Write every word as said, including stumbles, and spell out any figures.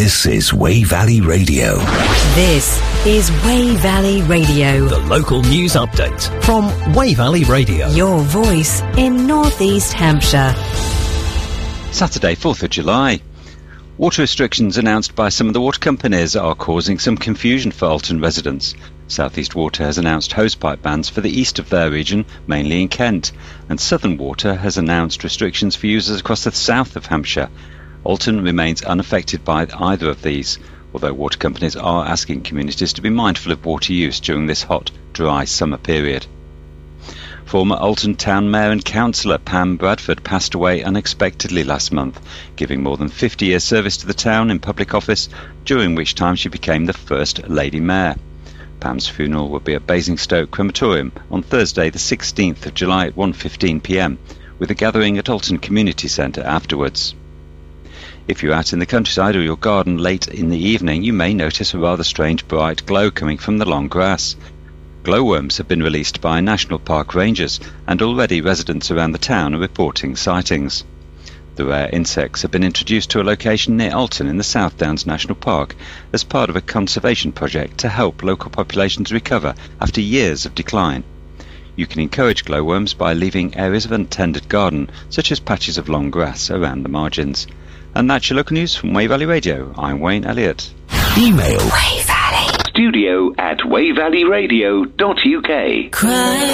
This is Wey Valley Radio. This is Wey Valley Radio. The local news update from Wey Valley Radio. Your voice in North East Hampshire. Saturday, fourth of July. Water restrictions announced by some of the water companies are causing some confusion for Alton residents. South East Water has announced hosepipe bans for the east of their region, mainly in Kent, and Southern Water has announced restrictions for users across the south of Hampshire. Alton remains unaffected by either of these, although water companies are asking communities to be mindful of water use during this hot, dry summer period. Former Alton Town Mayor and Councillor Pam Bradford passed away unexpectedly last month, giving more than fifty years service to the town in public office, during which time she became the first Lady Mayor. Pam's funeral will be at Basingstoke Crematorium on Thursday the sixteenth of July at one fifteen p m, with a gathering at Alton Community Centre afterwards. If you're out in the countryside or your garden late in the evening, you may notice a rather strange bright glow coming from the long grass. Glowworms have been released by National Park rangers, and already residents around the town are reporting sightings. The rare insects have been introduced to a location near Alton in the South Downs National Park as part of a conservation project to help local populations recover after years of decline. You can encourage glowworms by leaving areas of untended garden, such as patches of long grass, around the margins. And that's your local news from Wey Valley Radio. I'm Wayne Elliott. Email Wey Valley Studio at wey valley radio dot u k. Cry.